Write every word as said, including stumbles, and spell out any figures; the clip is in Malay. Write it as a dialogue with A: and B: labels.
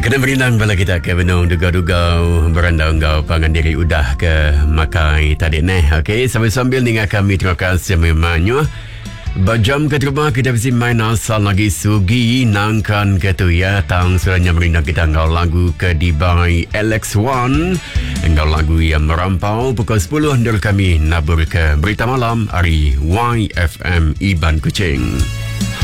A: Kena berenang bala kita ke benung duga-duga beranda engkau pangan diri udah ke makai tadi neh. Okey, sambil-sambil dengar kami terima kasih memangnya. Bajam ke rumah kita mesti main asal lagi sugi nangkan ke tu ya tang suranya merindang kita engkau lagu ke Dibai L X one engkau lagu yang merampau pukul sepuluh dari kami nabur ke berita malam hari Y F M Iban Kuching.